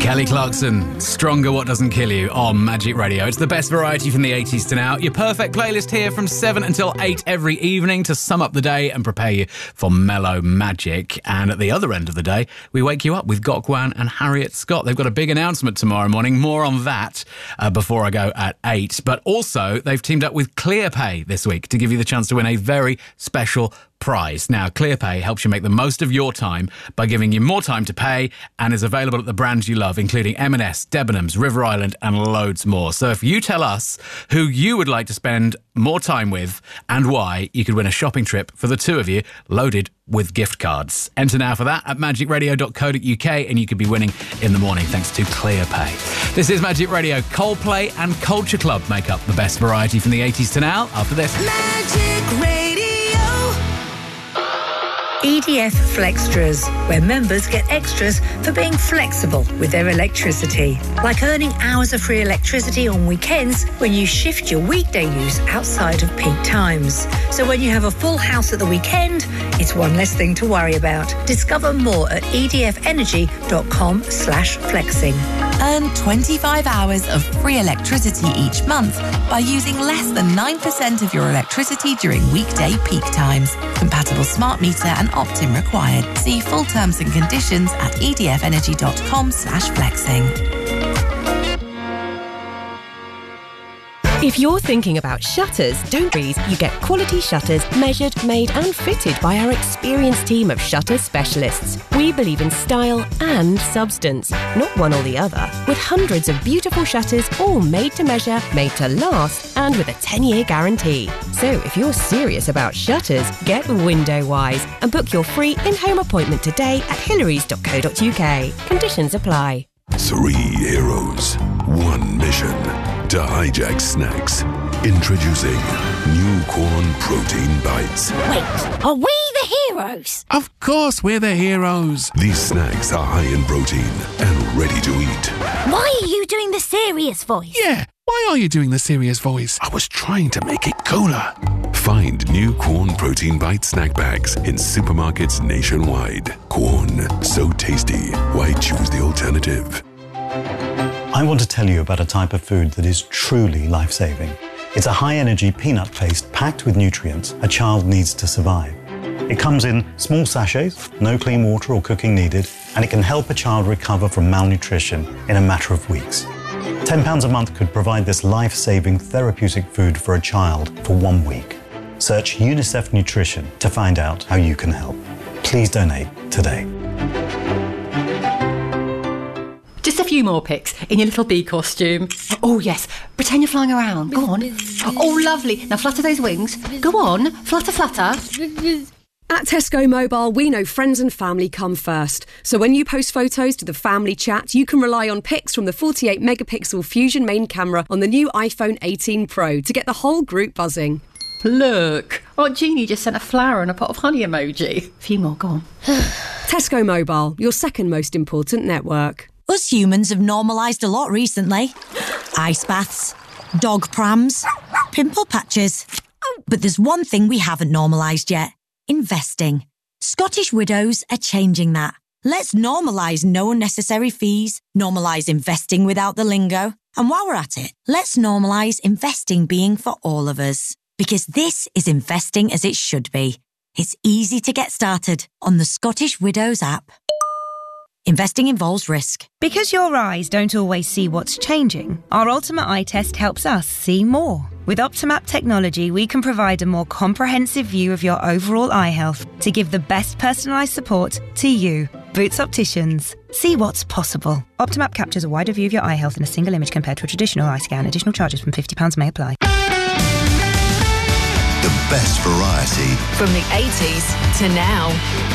Kelly Clarkson, Stronger What Doesn't Kill You on Magic Radio. It's the best variety from the 80s to now. Your perfect playlist here from 7 until 8 every evening to sum up the day and prepare you for mellow magic. And at the other end of the day, we wake you up with Gokwan and Harriet Scott. They've got a big announcement tomorrow morning. More on that before I go at 8. But also, they've teamed up with ClearPay this week to give you the chance to win a very special prize. Now, ClearPay helps you make the most of your time by giving you more time to pay and is available at the brands you love, including M&S, Debenhams, River Island and loads more. So if you tell us who you would like to spend more time with and why, you could win a shopping trip for the two of you loaded with gift cards. Enter now for that at magicradio.co.uk and you could be winning in the morning thanks to ClearPay. This is Magic Radio. Coldplay and Culture Club make up the best variety from the 80s to now. After this, Magic Radio. EDF Flextras, where members get extras for being flexible with their electricity. Like earning hours of free electricity on weekends when you shift your weekday use outside of peak times. So when you have a full house at the weekend, it's one less thing to worry about. Discover more at edfenergy.com/flexing. Earn 25 hours of free electricity each month by using less than 9% of your electricity during weekday peak times. Compatible smart meter and opt-in required. See full terms and conditions at edfenergy.com/flexing. If you're thinking about shutters, don't worry. You get quality shutters measured, made and fitted by our experienced team of shutter specialists. We believe in style and substance, not one or the other. With hundreds of beautiful shutters, all made to measure, made to last, and with a 10-year guarantee. So if you're serious about shutters, get window wise and book your free in-home appointment today at hillarys.co.uk. Conditions apply. 3 heroes, 1 mission. To hijack snacks. Introducing new corn protein bites. Wait, are we the heroes? Of course we're the heroes. These snacks are high in protein and ready to eat. Why are you doing the serious voice? Yeah, why are you doing the serious voice? I was trying to make it cooler. Find new corn protein bite snack bags in supermarkets nationwide. Corn, so tasty. Why choose the alternative? I want to tell you about a type of food that is truly life-saving. It's a high-energy peanut paste packed with nutrients a child needs to survive. It comes in small sachets, no clean water or cooking needed, and it can help a child recover from malnutrition in a matter of weeks. £10 a month could provide this life-saving therapeutic food for a child for 1 week. Search UNICEF Nutrition to find out how you can help. Please donate today. Just a few more pics in your little bee costume. Oh, yes. Pretend you're flying around. Go on. Oh, lovely. Now flutter those wings. Go on. Flutter, flutter. At Tesco Mobile, we know friends and family come first. So when you post photos to the family chat, you can rely on pics from the 48-megapixel Fusion main camera on the new iPhone 18 Pro to get the whole group buzzing. Look. Aunt Jeannie just sent a flower and a pot of honey emoji. A few more. Go on. Tesco Mobile, your second most important network. Us humans have normalised a lot recently. Ice baths, dog prams, pimple patches. But there's one thing we haven't normalised yet. Investing. Scottish Widows are changing that. Let's normalise no unnecessary fees, normalise investing without the lingo. And while we're at it, let's normalise investing being for all of us. Because this is investing as it should be. It's easy to get started on the Scottish Widows app. Investing involves risk. Because your eyes don't always see what's changing, our Ultimate Eye Test helps us see more. With Optimap technology, we can provide a more comprehensive view of your overall eye health to give the best personalised support to you. Boots Opticians. See what's possible. Optimap captures a wider view of your eye health in a single image compared to a traditional eye scan. Additional charges from £50 may apply. The best variety. From the 80s to now.